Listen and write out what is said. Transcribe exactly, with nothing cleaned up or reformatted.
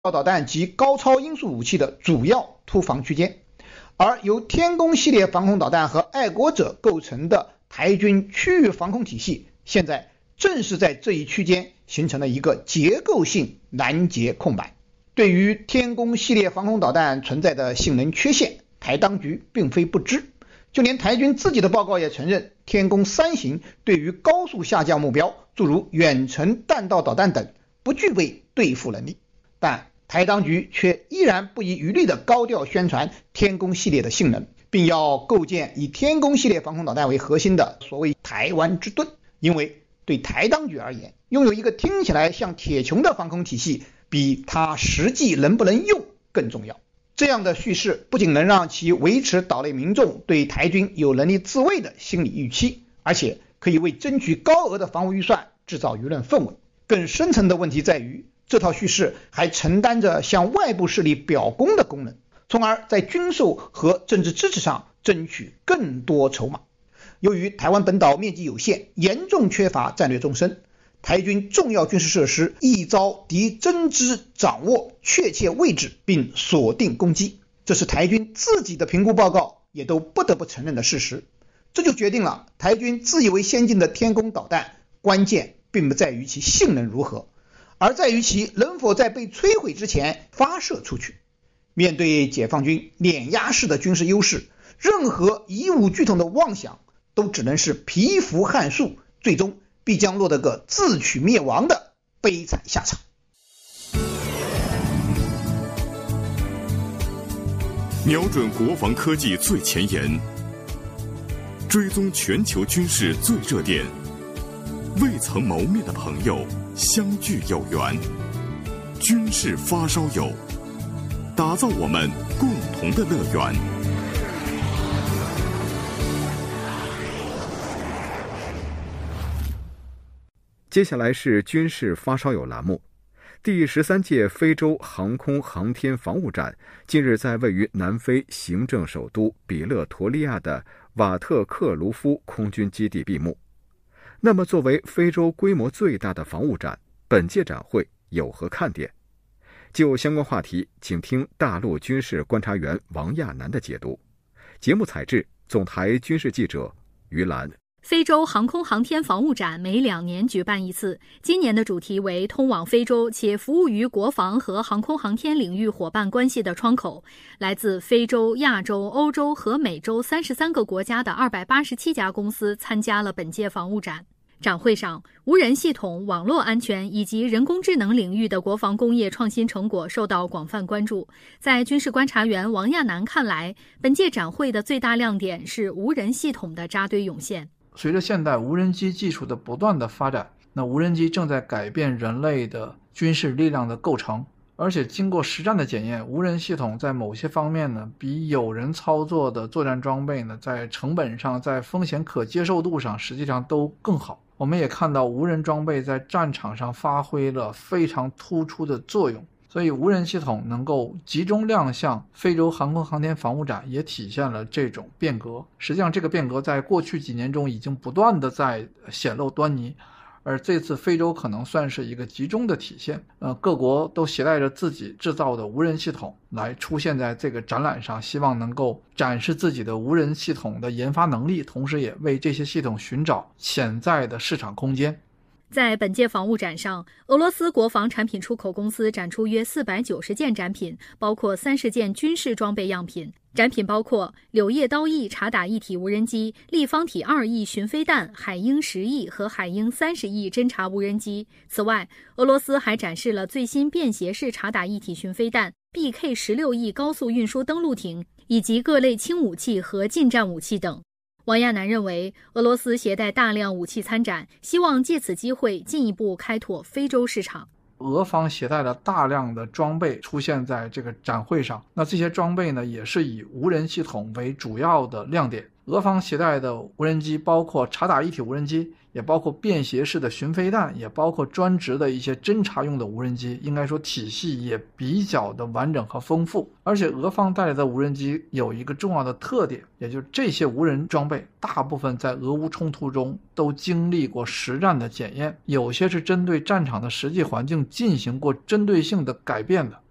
导弹及高超音速武器的主要突防区间。而由天宫系列防空导弹和爱国者构成的台军区域防空体系，现在正是在这一区间形成了一个结构性拦截空白。对于天宫系列防空导弹存在的性能缺陷，台当局并非不知，就连台军自己的报告也承认，天宫三型对于高速下降目标，诸如远程弹道导弹等，不具备对付能力。但台当局却依然不遗余力地高调宣传天宫系列的性能，并要构建以天宫系列防空导弹为核心的所谓台湾之盾。因为对台当局而言，拥有一个听起来像铁穹的防空体系，比它实际能不能用更重要。这样的叙事不仅能让其维持岛内民众对台军有能力自卫的心理预期，而且可以为争取高额的防务预算制造舆论氛围。更深层的问题在于，这套叙事还承担着向外部势力表功的功能，从而在军售和政治支持上争取更多筹码。由于台湾本岛面积有限，严重缺乏战略纵深，台军重要军事设施一遭敌真知掌握确切位置并锁定攻击，这是台军自己的评估报告也都不得不承认的事实。这就决定了台军自以为先进的天宫导弹，关键并不在于其性能如何，而在于其能否在被摧毁之前发射出去。面对解放军碾压式的军事优势，任何以武拒统的妄想都只能是蚍蜉撼树，最终必将落得个自取灭亡的悲惨下场。 瞄准国防科技最前沿，追踪全球军事最热点，未曾谋面的朋友相聚有缘，军事发烧友，打造我们共同的乐园。 接下来是军事发烧友栏目。第十三届非洲航空航天防务展近日在位于南非行政首都比勒陀利亚的瓦特克卢夫空军基地闭幕。那么作为非洲规模最大的防务展，本届展会有何看点？就相关话题，请听大陆军事观察员王亚楠的解读。节目采制总台军事记者于兰。 非洲航空航天防务展每两年举办一次，今年的主题为通往非洲且服务于国防和航空航天领域伙伴关系的窗口。来自非洲、亚洲、欧洲和美洲三十三个国家的二百八十七家公司参加了本届防务展。展会上，无人系统、网络安全以及人工智能领域的国防工业创新成果受到广泛关注。在军事观察员王亚楠看来，本届展会的最大亮点是无人系统的扎堆涌现。 随着现代无人机技术的不断的发展，那无人机正在改变人类的军事力量的构成，而且经过实战的检验，无人系统在某些方面呢，比有人操作的作战装备呢，在成本上、在风险可接受度上，实际上都更好。我们也看到无人装备在战场上发挥了非常突出的作用，所以无人系统能够集中亮相非洲航空航天防务展，也体现了这种变革。实际上这个变革在过去几年中已经不断的在显露端倪，而这次非洲可能算是一个集中的体现。呃，各国都携带着自己制造的无人系统来出现在这个展览上，希望能够展示自己的无人系统的研发能力，同时也为这些系统寻找潜在的市场空间。 在本届防务展上，俄罗斯国防产品出口公司展出约四百九十件展品，包括三十件军事装备样品。展品包括柳叶刀 E 察打一体无人机、立方体二 E 巡飞弹、海鹰十 E 和海鹰三十 E 侦察无人机。此外，俄罗斯还展示了最新便携式察打一体巡飞弹、B K 十六 E 高速运输登陆艇以及各类轻武器和近战武器等。王亚楠认为，俄罗斯携带大量武器参展，希望借此机会进一步开拓非洲市场。 俄方携带了大量的装备出现在这个展会上，那这些装备呢，也是以无人系统为主要的亮点。俄方携带的无人机包括察打一体无人机，也包括便携式的巡飞弹，也包括专职的一些侦察用的无人机，应该说体系也比较的完整和丰富。而且俄方带来的无人机有一个重要的特点，也就是这些无人装备大部分在俄乌冲突中都经历过实战的检验，有些是针对战场的实际环境进行过针对性的改变的。